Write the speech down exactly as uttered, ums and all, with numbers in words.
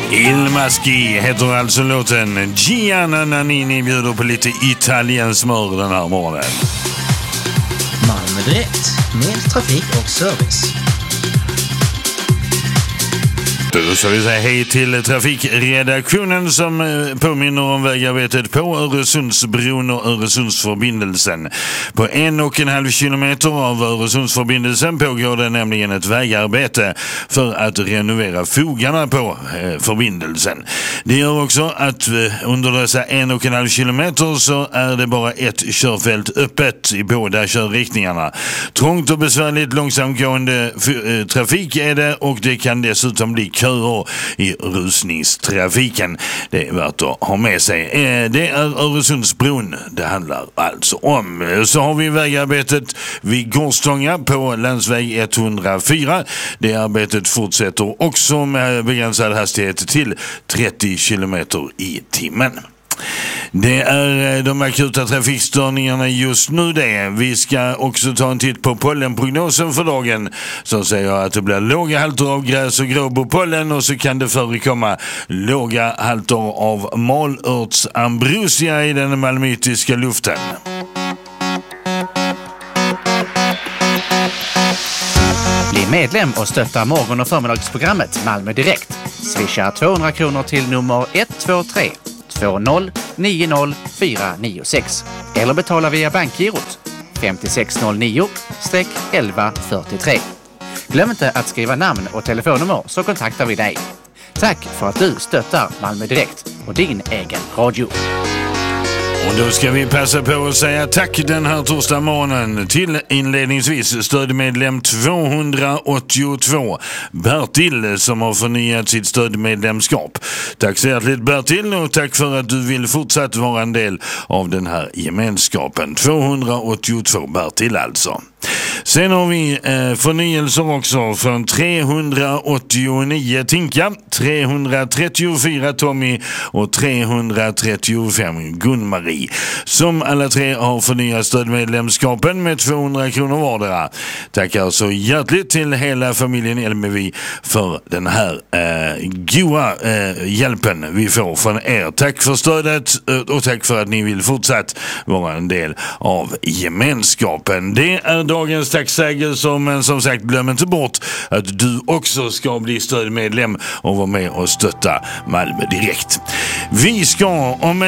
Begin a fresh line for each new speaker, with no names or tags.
Il Maschi heter alltså låten. Gianna Nannini bjuder på lite italiensk smör den här morgonen.
Malmö Direkt med trafik och service.
Då ska vi säga hej till trafikredaktionen som påminner om vägarbetet på Öresundsbron och Öresundsförbindelsen. På en och en halv kilometer av Öresundsförbindelsen pågår det nämligen ett vägarbete för att renovera fogarna på förbindelsen. Det gör också att under dessa en och en halv kilometer så är det bara ett körfält öppet i båda körriktningarna. Trångt och besvärligt långsamgående trafik är det, och det kan dessutom bli köer i rusningstrafiken. Det är värt att ha med sig. Det är Öresundsbron det handlar alltså om. Så har vi vägarbetet vid Gårdstånga på landsväg etthundrafyra. Det arbetet fortsätter också med begränsad hastighet till trettio kilometer i timmen. Det är de akuta trafikstörningarna just nu det. Vi ska också ta en titt på pollenprognosen för dagen, som säger att det blir låga halter av gräs och gråbopollen, och så kan det förekomma låga halter av malörtsambrosia i den malmöitiska luften.
Bli medlem och stötta morgon- och förmiddagsprogrammet Malmö Direkt. Swisha tvåhundra kronor till nummer ett två tre två noll nio noll fyra nio sex eller betala via bankgirot fem sex noll nio elva fyrtiotre. Glöm inte att skriva namn och telefonnummer, så kontaktar vi dig. Tack för att du stöttar Malmö Direkt och din egen radio.
Och då ska vi passa på att säga tack den här torsdag morgonen till inledningsvis stödmedlem tvåhundraåttiotvå, Bertil, som har förnyat sitt stödmedlemskap. Tack så hjärtligt Bertil, och tack för att du vill fortsatt vara en del av den här gemenskapen. tvåhundraåttiotvå Bertil alltså. Sen har vi eh, förnyelser också från trehundraåttionio Tinka, trehundratrettiofyra Tommy och trehundratrettiofem Gun-Marie, som alla tre har förnyat stödmedlemskapen med tvåhundra kronor vardera. Tackar så hjärtligt till hela familjen Elmevi för den här eh, goa eh, hjälpen vi får från er. Tack för stödet och tack för att ni vill fortsatt vara en del av gemenskapen. Det är dagens tacksägelser, men som sagt, glöm inte bort att du också ska bli stödmedlem och vara med och stötta Malmö Direkt. Vi ska om